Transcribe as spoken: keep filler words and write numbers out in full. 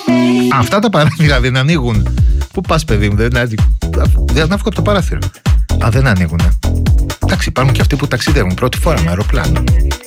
Αυτά τα παράθυρα δεν ανοίγουν. Πού πας, παιδί μου, δεν ανοίγουν. Δεν ανοίγουν από το παράθυρο. Α, δεν ανοίγουν. Εντάξει, υπάρχουν και αυτοί που ταξιδεύουν πρώτη φορά με αεροπλάνο.